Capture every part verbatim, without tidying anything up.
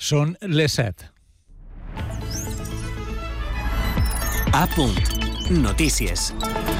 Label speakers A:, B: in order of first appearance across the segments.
A: Són les set.
B: A punt. Notícies.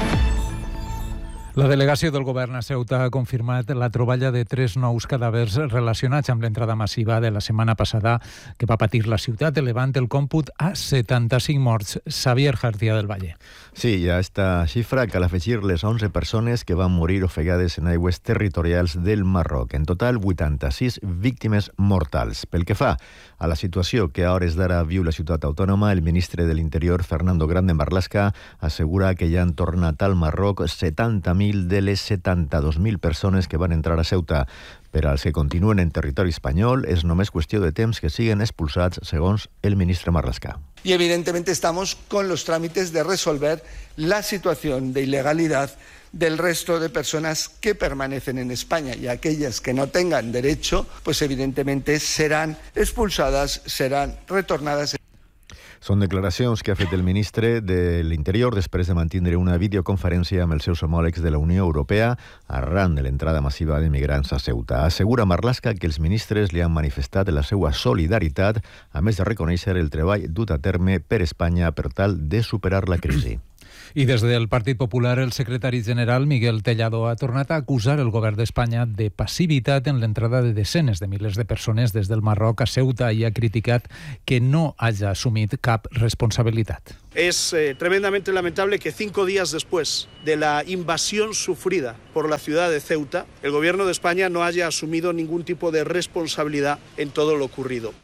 A: La delegació del govern a Ceuta ha confirmat la troballa de tres nous cadàvers relacionats amb l'entrada massiva de la setmana passada que va patir la ciutat, elevant el còmput a setanta-cinc morts. Xavier García del Valle.
C: Sí, a esta xifra cal afegir les onze persones que van morir ofegades en aigües territorials del Marroc. En total, vuitanta-sis víctimes mortals. Pel que fa a la situació que a hores d'ara viu la ciutat autònoma, el ministre de l'Interior, Fernando Grande Marlaska, assegura que ja han tornat al Marroc setanta mil de les setanta-dos mil persones que van entrar a Ceuta. Per als que continuen en territori espanyol, és només qüestió de temps que siguen expulsats, segons el ministre Marlaska.
D: Y evidentemente estamos con los trámites de resolver la situación de ilegalidad del resto de personas que permanecen en España, y aquellas que no tengan derecho, pues evidentemente serán expulsadas, serán retornadas.
C: Són declaracions que ha fet el ministre de l'Interior després de mantindre una videoconferència amb els seus homòlegs de la Unió Europea arran de l'entrada massiva de migrants a Ceuta. Assegura Marlaska que els ministres li han manifestat la seva solidaritat, a més de reconèixer el treball dut a terme per Espanya per tal de superar la crisi.
A: I des del Partit Popular, el secretari general Miguel Tellado ha tornat a acusar el govern d'Espanya de passivitat en l'entrada de desenes de milers de persones des del Marroc a Ceuta i ha criticat que no haya assumit cap responsabilitat.
E: Es eh, tremendamente lamentable que cinco días después de la invasión sufrida por la ciudad de Ceuta, el gobierno de España no haya asumido ningún tipo de responsabilidad en todo lo ocurrido.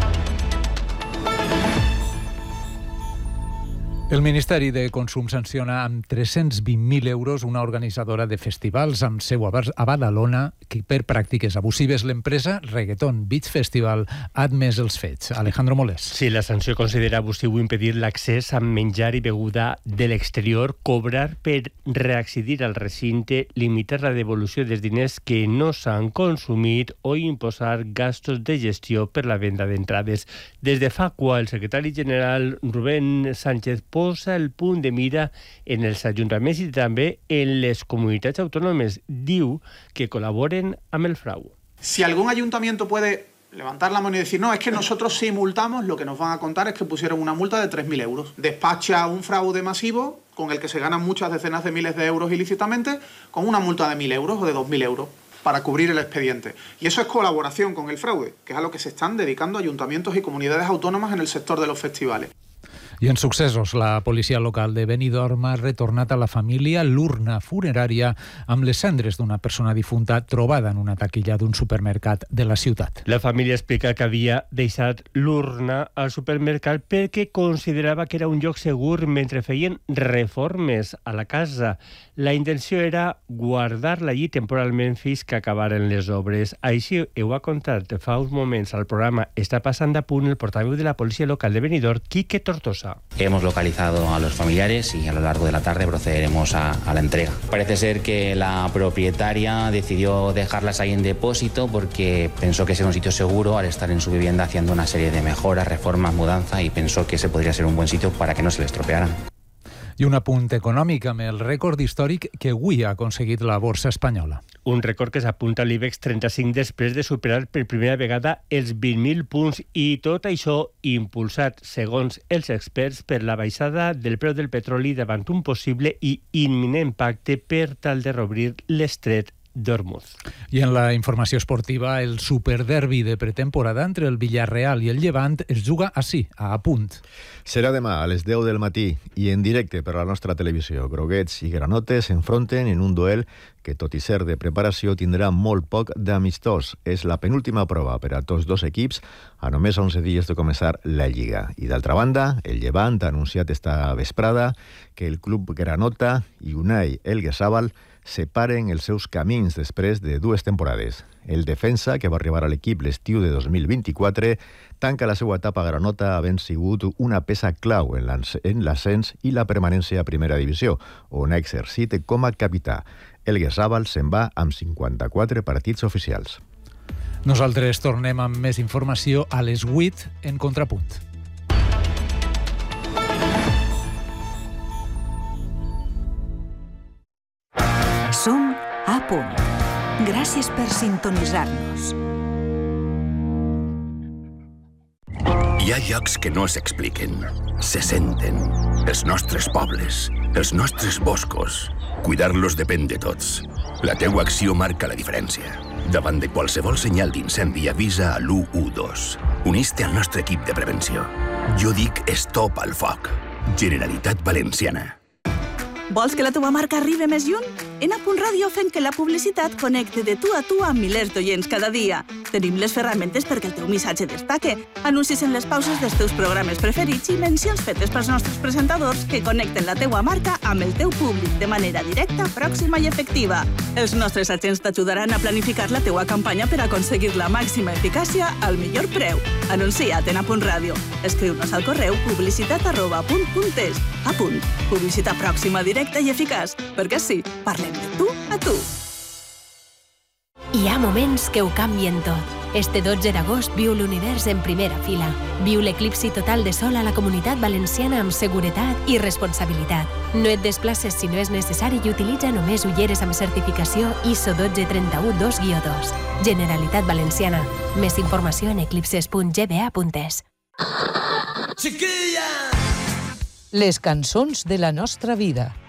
A: El Ministeri de Consum sanciona amb tres-cents vint mil euros una organitzadora de festivals amb seu a Badalona que per pràctiques abusives l'empresa Reggaeton Beach Festival ha admès els fets. Alejandro Molés.
F: Sí, la sanció considera abusiu impedir l'accés amb menjar i beguda de l'exterior, cobrar per reaccedir al recinte, limitar la devolució dels diners que no s'han consumit o imposar gastos de gestió per la venda d'entrades. Des de fa qua, el secretari general Rubén Sánchez posa el punt de mira en els ajuntaments i també en les comunitats autònomes. Diu que colaboren amb el frau.
G: Si algún ayuntamiento puede levantar la mano y decir, no, es que nosotros sí multamos, lo que nos van a contar es que pusieron una multa de tres mil euros. Despacha un fraude masivo con el que se ganan muchas decenas de miles de euros ilícitamente con una multa de mil euros o de dos mil euros para cubrir el expediente. Y eso es colaboración con el fraude, que es a lo que se están dedicando ayuntamientos y comunidades autónomas en el sector de los festivales.
A: I en successos, la policia local de Benidorm ha retornat a la família l'urna funerària amb les cendres d'una persona difunta trobada en una taquilla d'un supermercat de la ciutat.
F: La família explica que havia deixat l'urna al supermercat perquè considerava que era un lloc segur mentre feien reformes a la casa. La intenció era guardar-la allí temporalment fins que acabaren les obres. Així ho ha contat fa uns moments al programa Està passant a punt el portaveu de la policia local de Benidorm, Quique Tortosa.
H: Hemos localizado a los familiares y a lo largo de la tarde procederemos a, a la entrega. Parece ser que la propietaria decidió dejarlas ahí en depósito porque pensó que ese era un sitio seguro al estar en su vivienda haciendo una serie de mejoras, reformas, mudanza y pensó que ese podría ser un buen sitio para que no se le estropearan.
A: I un apunt econòmic amb el rècord històric que avui ha aconseguit la borsa espanyola.
F: Un rècord que s'apunta a l'IBEX trenta-cinc després de superar per primera vegada els vint mil punts i tot això impulsat, segons els experts, per la baixada del preu del petroli davant un possible i imminent pacte per tal de reobrir l'estret d'Hormuz.
A: I en la informació esportiva, el superderbi de pretemporada entre el Villarreal i el Llevant es juga així, a Apunt.
C: Serà demà a les deu del matí i en directe per a la nostra televisió. Groguets i granotes s'enfronten en un duel que, tot i ser de preparació, tindrà molt poc d'amistós. És la penúltima prova per a tots dos equips a només onze dies de començar la Lliga. I d'altra banda, el Llevant ha anunciat esta vesprada que el club granota i Unai Elguezábal separen els seus camins després de dues temporades. El defensa, que va arribar a l'equip l'estiu de dos mil vint-i-quatre, tanca la seva etapa granota havent sigut una peça clau en l'ascens i la permanència a primera divisió, on ha exercit com a capità. Elguezábal se'n va amb cinquanta-quatre partits oficials.
A: Nosaltres tornem amb més informació a les vuit en Contrapunt.
I: Som a punt. Gràcies per sintonitzar-nos.
J: Hi ha llocs que no s'expliquen, se senten. Els nostres pobles, els nostres boscos. Cuidar-los depèn de tots. La teua acció marca la diferència. Davant de qualsevol senyal d'incendi, avisa a l'u u dos. Unís-te al nostre equip de prevenció. Jo dic stop al foc. Generalitat Valenciana.
K: Vols que la teva marca arribi més lluny? En A punt Ràdio fem que la publicitat connecte de tu a tu amb milers d'oients cada dia. Tenim les ferramentes perquè el teu missatge destaque, anuncis en les pauses dels teus programes preferits i mencions fetes pels nostres presentadors que connecten la teua marca amb el teu públic de manera directa, pròxima i efectiva. Els nostres agents t'ajudaran a planificar la teua campanya per aconseguir la màxima eficàcia al millor preu. Anuncia't en A punt Ràdio. Escriu-nos al correu publicitat arroba apunt punt es. A punt. Publicitat pròxima, directa i eficaç. Perquè sí, parlem de tu a tu.
L: Hi ha moments que ho canvien tot. Este dotze d'agost viu l'univers en primera fila. Viu l'eclipsi total de sol a la Comunitat Valenciana amb seguretat i responsabilitat. No et desplaces si no és necessari i utilitza només ulleres amb certificació I S O dotze trenta u dos guió dos. Generalitat Valenciana. Més informació en eclipses punt g b a punt es.
M: Les cançons de la nostra vida.